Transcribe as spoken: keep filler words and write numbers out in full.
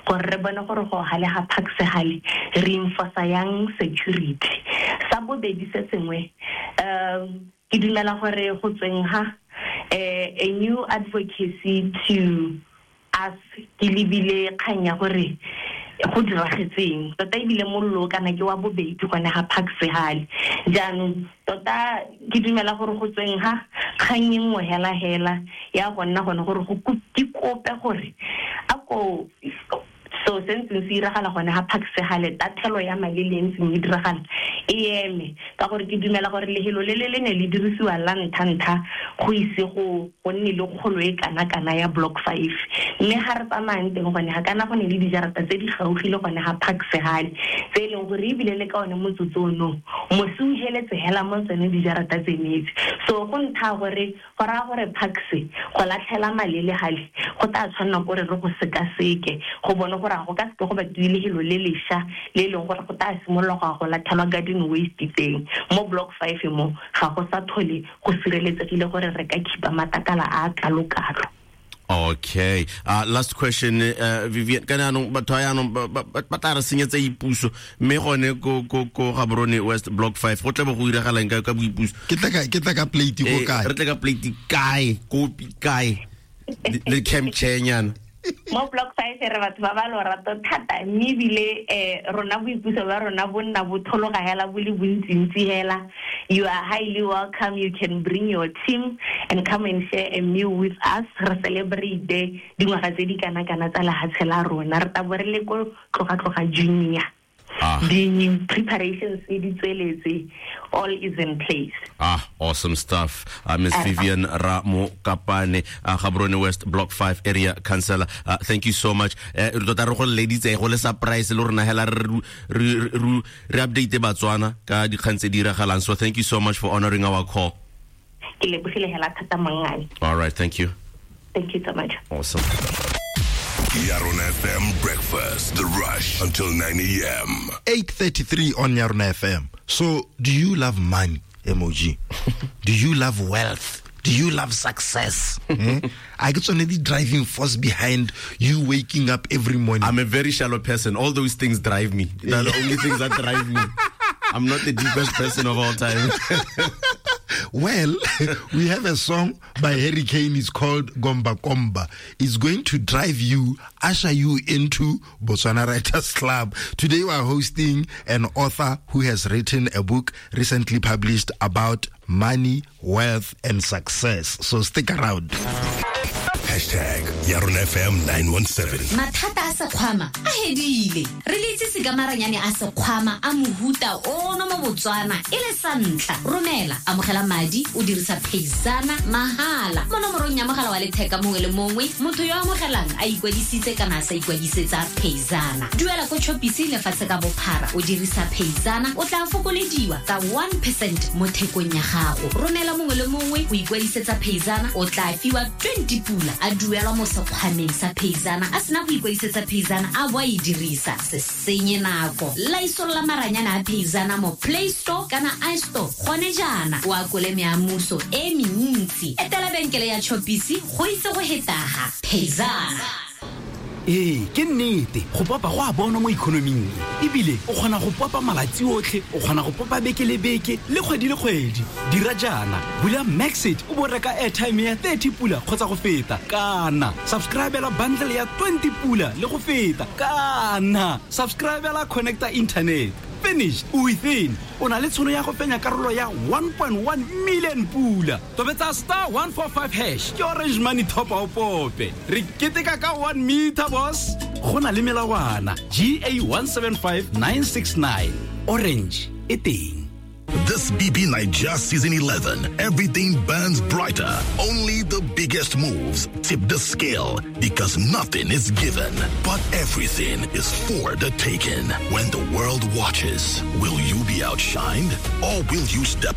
gore re bone gore go hale ga Paxi hale reinforce yang security sa bobedi se sengwe um ke dumela gore go tsweng ha a new advocacy to us ke libile khanya gore go diragetseng tota ibile mollo kana ke wa bobedi gone ga Paxi hale jaanong tota ke dumela gore go tsweng ha khanye mo hela hela ya gonna gone gore go ke kope gore ako so since se iragala gone ha Paxi hale tathelo ya maleleng se e diragala eme ka gore ke dumela gore lehelo le le ne le dirisiwa la nthantha go ise go gonne le kgolo e kana kana ya block five mme ha re tsamang teng gone ha kana gone le dijarata tse di gaugile gone ha Paxi hale tse leng gore e bile le ka one motsotsono mo se o heletse hela mo tsene dijarata tse netse so go ntha gore gora gore Paxi go latlhela malele hale go ta tshwana gore re go seka seke go bona gore go ka se go ba dilehelo le lesha le leng gore go ta simolola go latlhelwa garden waste teng mo block five mo ga go sa thole go sireletsegile gore re ka khipa matakala a kalokalo. Okay, uh, last question, uh, Vivian, kana no batho ya no ba tara senyetsa ipuso me gone go go go Gaborone West block five go tlebe go iragalang ka ka boipuso ke tla ka ke tla ka plate go kae re tla ka plate kae kopi kae le camp chenyana mo block five re batho ba ba lo rato thata mme bile eh rona boipuso ba rona bonna bo thologa hela bole bontsi hela. You are highly welcome. You can bring your team and come and share a meal with us. Re celebrate the dingwaga tse di kana kana tsa lehatshe la rona re taborele go tloga tloga junior. Ah. The preparations all is in place. Ah, awesome stuff. Uh, Miss uh, Vivian Ramo Kapane, uh, Gaborone West Block five Area Councillor. Uh, thank you so much. Uh, ladies, eh, go le surprise le rena hela re update Batswana ka dikgang tse di iragalang. So thank you so much for honoring our call. All right, thank you. Thank you so much. Awesome. Yarona F M Breakfast, The Rush, until nine a.m. eight thirty-three on Yarona F M. So, do you love money, M O G? Do you love wealth? Do you love success? eh? I get only the driving force behind you waking up every morning. I'm a very shallow person. All those things drive me. They're the only things that drive me. I'm not the deepest person of all time. Well, we have a song by Harry Kane. It's called Gomba Komba. It's going to drive you, usher you into Botswana Writers Club. Today we are hosting an author who has written a book recently published about money, wealth, and success. So stick around. Hashtag Yarona F M nine one seven. Matata asa kwama ahedile relitse sigamaranyane asa kwama amuhuta ono mo Botswana ile santla romela amogela madi o dirisa Payzana mahala mo nomorong ya mogala wa letheka mongwe le mongwe motho yo amogelang a ikwadisitse kana sa ikwadisetsa Payzana duela go chopisi le fatse ka bophara o dirisa Payzana o tla fokolediwa ka one percent mo thekong ya gago romela mongwe le mongwe o ikwadisetsa Payzana o tla fiwa twenty pula a duela mo sekgwameng sa Payzana a sena go ikwadisetsa Payzana a wa e dirisa se senye nako la isola maranyana a Payzana mo Play Store kana iStore gone jana wa kole me amuso e mentsi etela benkele ya chopisi go itse go hetaga Payzana. Eh, ke nnete go popa go a bona mo economing ebile o kgona go popa malatsi otlhe o kgona go popa beke le beke le kgwedi le kgwedi dira jana bula Maxit o bo reka airtime ya thirty pula kgotsa go feta kana subscribe la bundle ya twenty pula le go feta kana subscribe la connecta internet finished within ona le tshono ya go penya karolo ya one point one million pula tobetsa star one four five hash ke Orange Money top up pope re keteka ka one meter boss gona le melawana G A one seven five nine six nine Orange eteng. This B B Nigeria Season eleven, everything burns brighter. Only the biggest moves tip the scale because nothing is given, but everything is for the taking. When the world watches, will you be outshined or will you step